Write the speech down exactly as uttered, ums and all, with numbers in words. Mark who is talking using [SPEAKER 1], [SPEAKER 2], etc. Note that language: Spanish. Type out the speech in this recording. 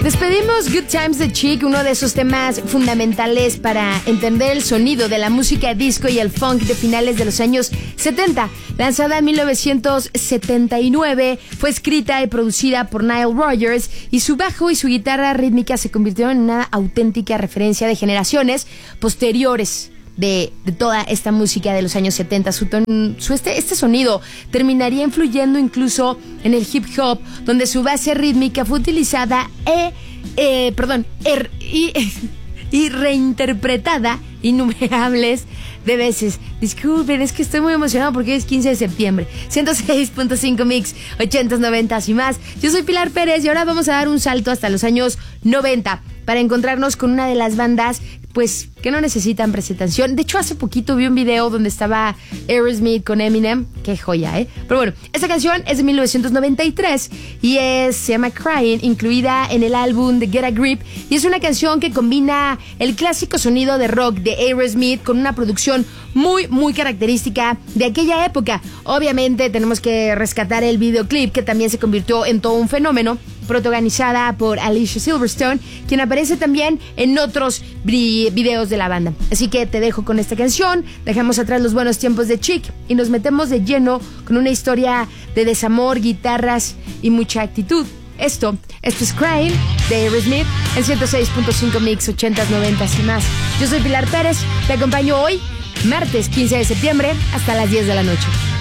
[SPEAKER 1] Despedimos Good Times de Chic, uno de esos temas fundamentales para entender el sonido de la música disco y el funk de finales de los años setenta. Lanzada en mil novecientos setenta y nueve, fue escrita y producida por Nile Rodgers y su bajo y su guitarra rítmica se convirtieron en una auténtica referencia de generaciones posteriores. De, de toda esta música de los años setenta. Su, ton, su este, este sonido terminaría influyendo incluso en el hip hop, donde su base rítmica fue utilizada e, eh, perdón, er, y, y reinterpretada innumerables de veces. Disculpen, es que estoy muy emocionado porque es quince de septiembre. ciento seis punto cinco Mix, ochentas, noventas y más. Yo soy Pilar Pérez y ahora vamos a dar un salto hasta los años noventa para encontrarnos con una de las bandas pues que no necesitan presentación. De hecho, hace poquito vi un video donde estaba Aerosmith con Eminem. Qué joya, ¿eh? Pero bueno, esta canción es de mil novecientos noventa y tres y es, se llama Crying, incluida en el álbum de Get a Grip, y es una canción que combina el clásico sonido de rock de Aerosmith con una producción muy, muy característica de aquella época. Obviamente tenemos que rescatar el videoclip, que también se convirtió en todo un fenómeno, protagonizada por Alicia Silverstone, quien aparece también en otros videos de la banda. Así que te dejo con esta canción, dejamos atrás los buenos tiempos de Chic y nos metemos de lleno con una historia de desamor, guitarras y mucha actitud. Esto, esto es Crying de Aerosmith en ciento seis punto cinco Mix, ochentas, noventas y más. Yo soy Pilar Pérez, te acompaño hoy, martes quince de septiembre, hasta las diez de la noche.